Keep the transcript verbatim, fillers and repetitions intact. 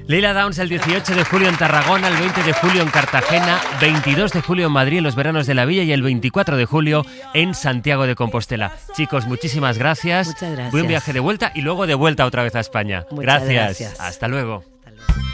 Lila Downs el dieciocho de julio en Tarragona, el veinte de julio en Cartagena, veintidós de julio en Madrid en los veranos de la Villa y el veinticuatro de julio en Santiago de Compostela. Chicos, muchísimas gracias. Muchas gracias. Buen viaje de vuelta y luego de vuelta otra vez a España. Muchas Gracias. gracias. Hasta luego. Hasta luego.